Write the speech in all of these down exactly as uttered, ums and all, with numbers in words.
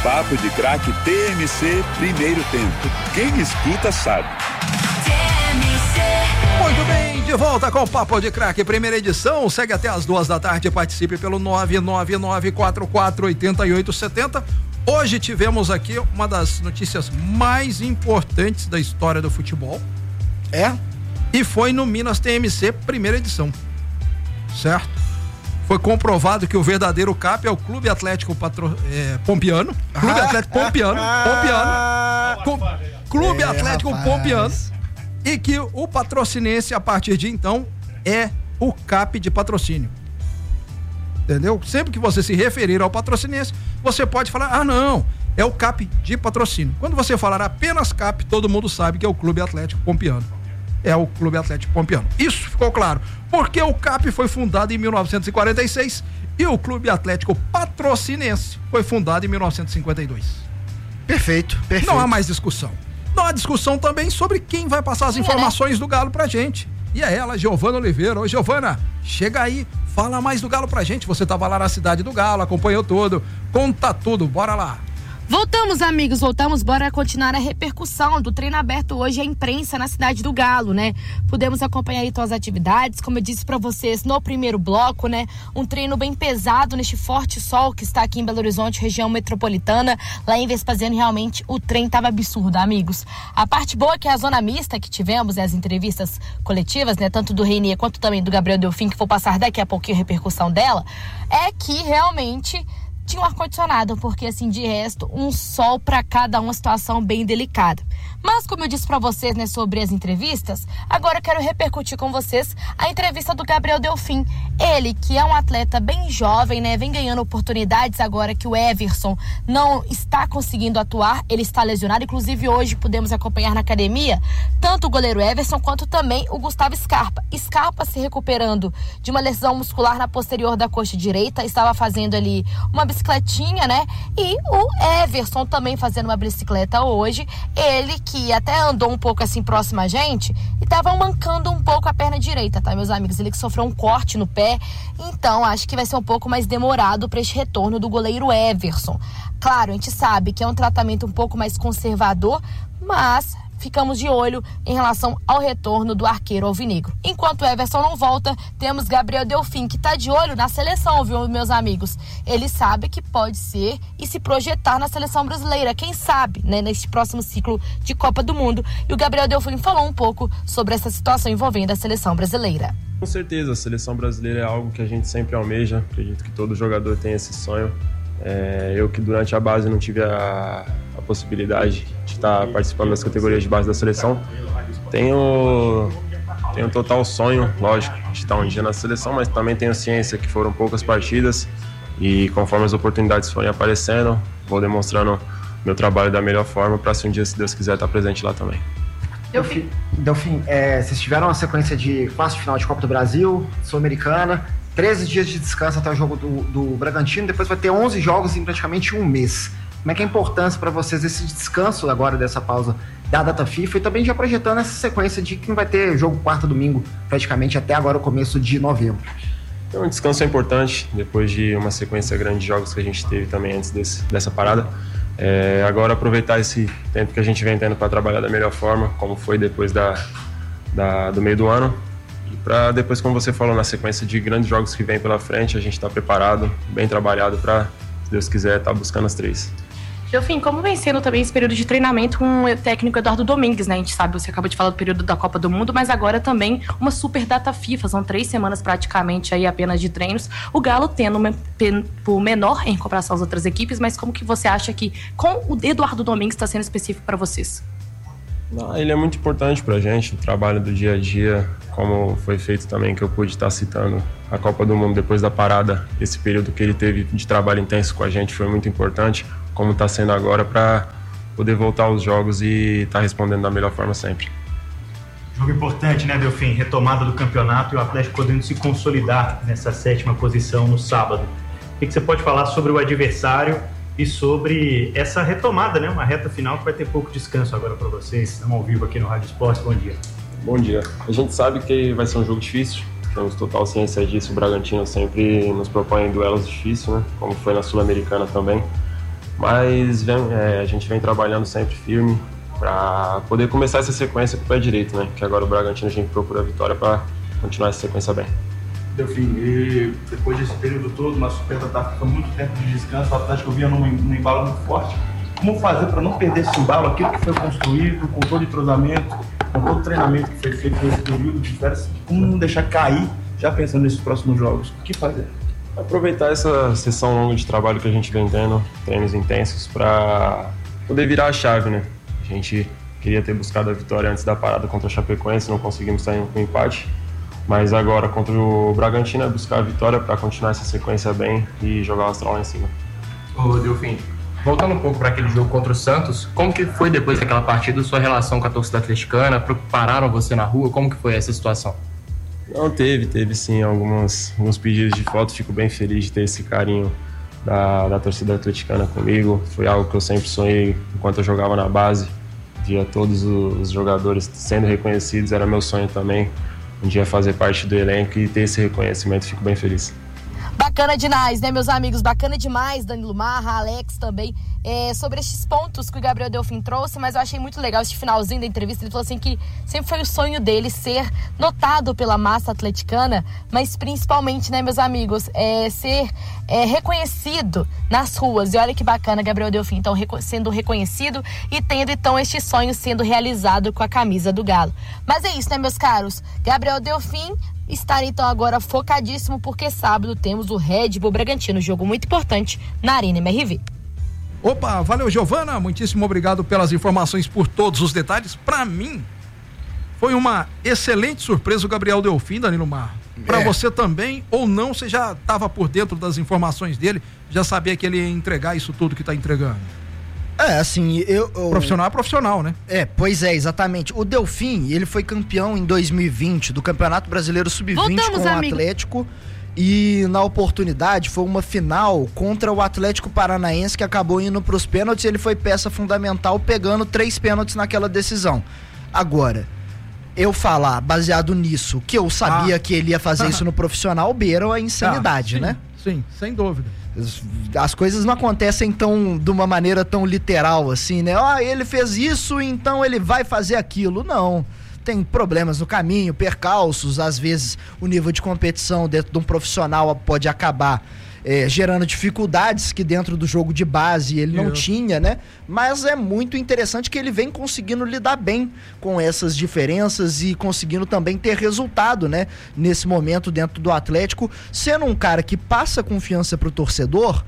Papo de Craque T M C Primeiro Tempo. Quem escuta sabe. Muito bem, de volta com o Papo de Craque, primeira edição. Segue até as duas da tarde, participe pelo nove nove nove quatro quatro oito oito sete zero. Hoje tivemos aqui uma das notícias mais importantes da história do futebol. É? E foi no Minas T M C, primeira edição. Certo? Foi comprovado que o verdadeiro C A P é o Clube Atlético Patro, é, Pompiano. Clube ah, Atlético Pompiano. Ah, Pompiano. Com, Clube é, Atlético rapaz. Pompiano. E que o patrocinense, a partir de então, é o C A P de patrocínio. Entendeu? Sempre que você se referir ao patrocinense, você pode falar, ah não, é o C A P de patrocínio. Quando você falar apenas C A P, todo mundo sabe que é o Clube Atlético Pompiano. É o Clube Atlético Pompiano. Isso ficou claro. Porque o C A P foi fundado em mil novecentos e quarenta e seis e o Clube Atlético Patrocinense foi fundado em mil novecentos e cinquenta e dois. Perfeito, perfeito. Não há mais discussão. Não há discussão também sobre quem vai passar as informações do Galo pra gente. E é ela, Giovana Oliveira. Ô, Giovana, chega aí, fala mais do Galo pra gente. Você tava lá na cidade do Galo, acompanhou tudo, conta tudo, bora lá. Voltamos, amigos, voltamos, bora continuar a repercussão do treino aberto hoje à imprensa na cidade do Galo, né? Pudemos acompanhar aí todas as atividades, como eu disse pra vocês no primeiro bloco, né? Um treino bem pesado neste forte sol que está aqui em Belo Horizonte, região metropolitana. Lá em Vespasiano, realmente, o trem tava absurdo, amigos. A parte boa é que a zona mista que tivemos, né, as entrevistas coletivas, né? Tanto do Reinier quanto também do Gabriel Delfim, que vou passar daqui a pouquinho a repercussão dela, é que realmente tinha um ar-condicionado, porque assim, de resto, um sol para cada uma, situação bem delicada. Mas, como eu disse para vocês, né, sobre as entrevistas, agora eu quero repercutir com vocês a entrevista do Gabriel Delfim. Ele, que é um atleta bem jovem, né, vem ganhando oportunidades agora que o Everson não está conseguindo atuar, ele está lesionado. Inclusive, hoje pudemos acompanhar na academia tanto o goleiro Everson quanto também o Gustavo Scarpa. Scarpa se recuperando de uma lesão muscular na posterior da coxa direita, estava fazendo ali uma bicicletinha, né? E o Everson também fazendo uma bicicleta hoje. Ele que até andou um pouco assim próximo a gente e tava mancando um pouco a perna direita, tá, meus amigos? Ele que sofreu um corte no pé, então acho que vai ser um pouco mais demorado para este retorno do goleiro Everson. Claro, a gente sabe que é um tratamento um pouco mais conservador, mas ficamos de olho em relação ao retorno do arqueiro alvinegro. Enquanto o Everson não volta, temos Gabriel Delfim, que tá de olho na seleção, viu, meus amigos? Ele sabe que pode ser e se projetar na seleção brasileira, quem sabe, né, neste próximo ciclo de Copa do Mundo. E o Gabriel Delfim falou um pouco sobre essa situação envolvendo a seleção brasileira. Com certeza, a seleção brasileira é algo que a gente sempre almeja. Acredito que todo jogador tem esse sonho. É, eu que durante a base não tive a, a possibilidade de estar participando das categorias de base da seleção, tenho, tenho total sonho, lógico, de estar um dia na seleção, mas também tenho ciência que foram poucas partidas e conforme as oportunidades forem aparecendo, vou demonstrando meu trabalho da melhor forma para se um dia, se Deus quiser, estar presente lá também. Delfim, Delfim é, vocês tiveram uma sequência de fase final de Copa do Brasil, Sul-Americana, treze dias de descanso até o jogo do, do Bragantino, depois vai ter onze jogos em praticamente um mês. Como é que é a importância para vocês esse descanso agora dessa pausa da data FIFA e também já projetando essa sequência de que não vai ter jogo quarta domingo praticamente até agora o começo de novembro? Então, o descanso é importante depois de uma sequência grande de jogos que a gente teve também antes desse, dessa parada. É, agora aproveitar esse tempo que a gente vem tendo para trabalhar da melhor forma, como foi depois da, da, do meio do ano. Para depois, como você falou, na sequência de grandes jogos que vem pela frente, a gente está preparado, bem trabalhado para, se Deus quiser, estar tá buscando as três. Delfim, como vem sendo também esse período de treinamento com o técnico Eduardo Domingues, né? A gente sabe, você acabou de falar do período da Copa do Mundo, mas agora também uma super data FIFA, são três semanas praticamente aí apenas de treinos. O Galo tendo um tempo menor em comparação às outras equipes, mas como que você acha que com o Eduardo Domingues está sendo específico para vocês? Não, ele é muito importante pra gente, o trabalho do dia a dia, como foi feito também, que eu pude estar citando a Copa do Mundo depois da parada. Esse período que ele teve de trabalho intenso com a gente foi muito importante, como está sendo agora, para poder voltar aos jogos e estar tá respondendo da melhor forma sempre. Jogo importante, né, Delfim? Retomada do campeonato e o Atlético podendo se consolidar nessa sétima posição no sábado. O que, que você pode falar sobre o adversário e sobre essa retomada, né? Uma reta final que vai ter pouco descanso agora para vocês. Estamos ao vivo aqui no Rádio Esporte. Bom dia. Bom dia. A gente sabe que vai ser um jogo difícil. Temos total ciência disso. O Bragantino sempre nos propõe duelos difíceis, né? Como foi na Sul-Americana também. mas vem, é, a gente vem trabalhando sempre firme para poder começar essa sequência com o pé direito, né? Que agora o Bragantino a gente procura a vitória para continuar essa sequência bem. Delfim, e depois desse período todo, uma super tática, muito tempo de descanso, o Atlético vinha num, num embalo muito forte. Como fazer para não perder esse embalo, aquilo que foi construído, com todo o entrosamento, com todo o treinamento que foi feito nesse período de férias, como não deixar cair, já pensando nesses próximos jogos? O que fazer? Aproveitar essa sessão longa de trabalho que a gente vem tendo, treinos intensos, para poder virar a chave, né? A gente queria ter buscado a vitória antes da parada contra a Chapecoense, não conseguimos sair com empate. Mas agora contra o Bragantino é buscar a vitória para continuar essa sequência bem e jogar o astral lá em cima. Ô Delfim, voltando um pouco para aquele jogo contra o Santos, como que foi depois daquela partida sua relação com a torcida atleticana? Pararam você na rua? Como que foi essa situação? Não, teve, teve sim alguns, alguns pedidos de foto. Fico bem feliz de ter esse carinho da, da torcida atleticana comigo. Foi algo que eu sempre sonhei enquanto eu jogava na base. Via todos os jogadores sendo reconhecidos, era meu sonho também. Um dia fazer parte do elenco e ter esse reconhecimento, fico bem feliz. Bacana demais, né, meus amigos? Bacana demais, Danilo Marra, Alex também, é, sobre estes pontos que o Gabriel Delfim trouxe, mas eu achei muito legal este finalzinho da entrevista. Ele falou assim que sempre foi o sonho dele ser notado pela massa atleticana, mas principalmente, né, meus amigos, é, ser é, reconhecido nas ruas. E olha que bacana, Gabriel Delfim, então, reco- sendo reconhecido e tendo, então, este sonho sendo realizado com a camisa do Galo. Mas é isso, né, meus caros? Gabriel Delfim estar então agora focadíssimo, porque sábado temos o Red Bull Bragantino, jogo muito importante na Arena M R V. Opa, valeu, Giovana, muitíssimo obrigado pelas informações, por todos os detalhes. Para mim foi uma excelente surpresa o Gabriel Delfim, Danilo Marra. Para é. você também, ou não, você já estava por dentro das informações dele, já sabia que ele ia entregar isso tudo que está entregando? É, assim, eu, eu... Profissional é profissional, né? É, pois é, exatamente. O Delfim, ele foi campeão em dois mil e vinte do Campeonato Brasileiro sub vinte com o Atlético. E na oportunidade foi uma final contra o Atlético Paranaense, que acabou indo para os pênaltis. Ele foi peça fundamental, pegando três pênaltis naquela decisão. Agora, eu falar baseado nisso, que eu sabia ah. que ele ia fazer isso no profissional, beira a insanidade, ah, sim, né? Sim, sem dúvida. As coisas não acontecem tão, de uma maneira tão literal assim, né? Ah, ele fez isso, então ele vai fazer aquilo. Não. Tem problemas no caminho, percalços, às vezes o nível de competição dentro de um profissional pode acabar é, gerando dificuldades que dentro do jogo de base ele não Isso. tinha, né? Mas é muito interessante que ele vem conseguindo lidar bem com essas diferenças e conseguindo também ter resultado, né? Nesse momento dentro do Atlético, sendo um cara que passa confiança pro torcedor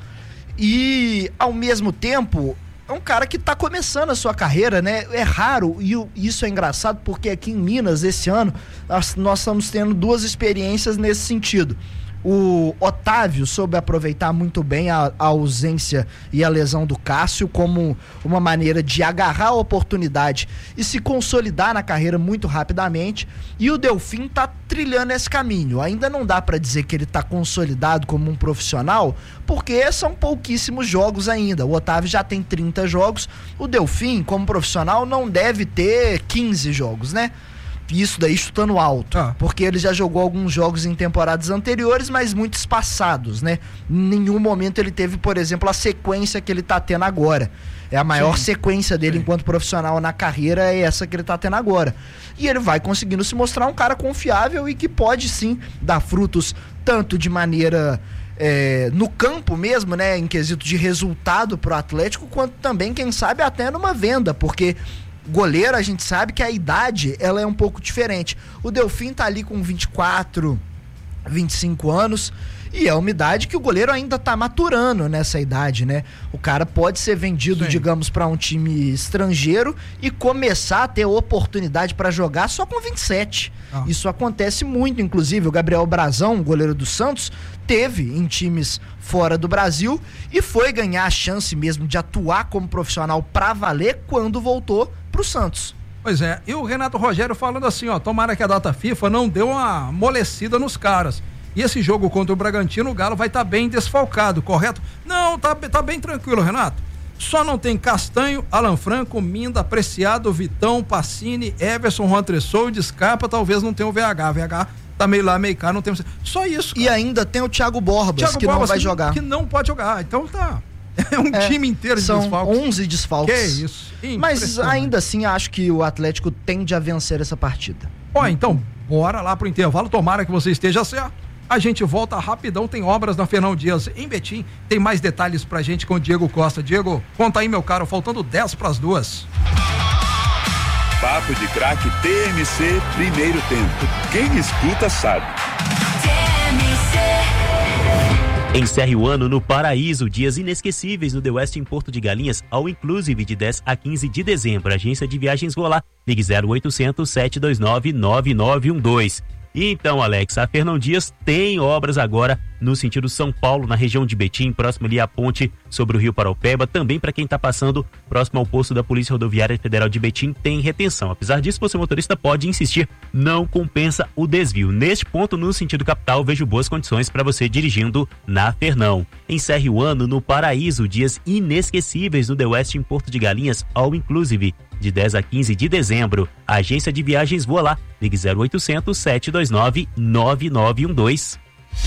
e, ao mesmo tempo, é um cara que tá começando a sua carreira, né? É raro, e isso é engraçado porque aqui em Minas, esse ano, nós, nós estamos tendo duas experiências nesse sentido. O Otávio soube aproveitar muito bem a, a ausência e a lesão do Cássio como uma maneira de agarrar a oportunidade e se consolidar na carreira muito rapidamente. E o Delfim tá trilhando esse caminho. Ainda não dá para dizer que ele tá consolidado como um profissional, porque são pouquíssimos jogos ainda. O Otávio já tem trinta jogos. O Delfim, como profissional, não deve ter quinze jogos, né? Isso daí chutando alto, ah. porque ele já jogou alguns jogos em temporadas anteriores, mas muito espaçados, né? Em nenhum momento ele teve, por exemplo, a sequência que ele tá tendo agora. É a maior Sim. sequência dele Sim. enquanto profissional na carreira, é essa que ele tá tendo agora. E ele vai conseguindo se mostrar um cara confiável e que pode sim dar frutos tanto de maneira é, no campo mesmo, né? Em quesito de resultado pro Atlético, quanto também, quem sabe, até numa venda, porque goleiro, a gente sabe que a idade, ela é um pouco diferente. O Delfim tá ali com vinte e quatro, vinte e cinco anos, e é uma idade que o goleiro ainda tá maturando nessa idade, né? O cara pode ser vendido, Sim. digamos, para um time estrangeiro e começar a ter oportunidade para jogar só com vinte e sete. Ah. Isso acontece muito, inclusive. O Gabriel Brazão, goleiro do Santos, teve em times fora do Brasil e foi ganhar a chance mesmo de atuar como profissional pra valer quando voltou pro Santos. Pois é, e o Renato Rogério falando assim, ó, tomara que a data FIFA não deu uma amolecida nos caras. E esse jogo contra o Bragantino, o Galo vai estar tá bem desfalcado, correto? Não, tá, tá bem tranquilo, Renato. Só não tem Castanho, Alan Franco, Minda, Apreciado, Vitão, Pacini, Everson, Juan Tressolde, Scarpa, talvez não tenha o V H. V H tá meio lá, meio cá, não tem. Só isso. Cara. E ainda tem o Thiago Borbas, Thiago que Borbas, não vai que, jogar. Que não pode jogar, então tá. É um é, time inteiro de são desfalques. onze desfalques. Que isso. Mas ainda assim, acho que o Atlético tende a vencer essa partida. Ó, então, bora lá pro intervalo. Tomara que você esteja certo. A gente volta rapidão. Tem obras na Fernão Dias em Betim. Tem mais detalhes pra gente com o Diego Costa. Diego, conta aí, meu caro. Faltando dez pras duas. Papo de Craque T M C, primeiro tempo. Quem escuta sabe. T M C. Encerre o ano no Paraíso, dias inesquecíveis no The West em Porto de Galinhas, ao Inclusive de dez a quinze de dezembro. Agência de Viagens Volar, ligue zero oitocentos, sete dois nove, nove nove um dois. E então, Alex, a Fernão Dias tem obras agora no sentido São Paulo, na região de Betim, próximo ali à ponte sobre o Rio Paraupeba. Também para quem está passando próximo ao posto da Polícia Rodoviária Federal de Betim, tem retenção. Apesar disso, você motorista pode insistir, não compensa o desvio. Neste ponto, no sentido capital, vejo boas condições para você dirigindo na Fernão. Encerre o ano no Paraíso, dias inesquecíveis no The West em Porto de Galinhas, All Inclusive, de dez a quinze de dezembro. A agência de viagens Voa Lá, ligue zero oitocentos, sete dois nove, nove nove um dois.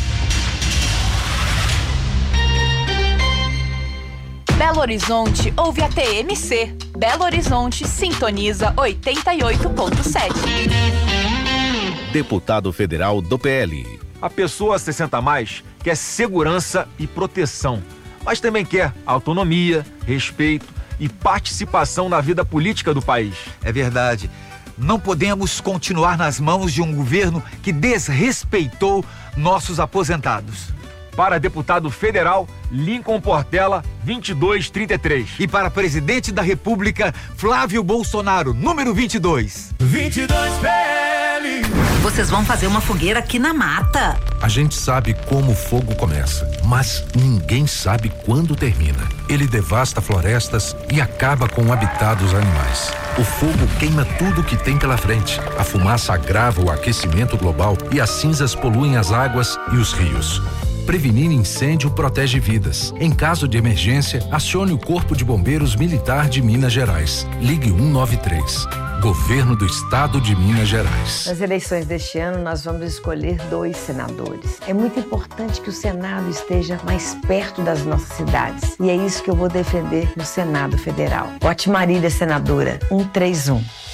Belo Horizonte ouve a T M C. Belo Horizonte sintoniza oitenta e oito ponto sete. Deputado federal do P L. A pessoa sessenta a mais quer segurança e proteção, mas também quer autonomia, respeito e participação na vida política do país. É verdade. Não podemos continuar nas mãos de um governo que desrespeitou nossos aposentados. Para deputado federal, Lincoln Portela, vinte e dois trinta e três. E para presidente da República, Flávio Bolsonaro, número vinte e dois. vinte e dois P L. Vocês vão fazer uma fogueira aqui na mata. A gente sabe como o fogo começa, mas ninguém sabe quando termina. Ele devasta florestas e acaba com o habitat dos animais. O fogo queima tudo que tem pela frente. A fumaça agrava o aquecimento global e as cinzas poluem as águas e os rios. Prevenir incêndio protege vidas. Em caso de emergência, acione o Corpo de Bombeiros Militar de Minas Gerais. Ligue um nove três. Governo do Estado de Minas Gerais. Nas eleições deste ano, nós vamos escolher dois senadores. É muito importante que o Senado esteja mais perto das nossas cidades. E é isso que eu vou defender no Senado Federal. Vote Marília, senadora, um três um.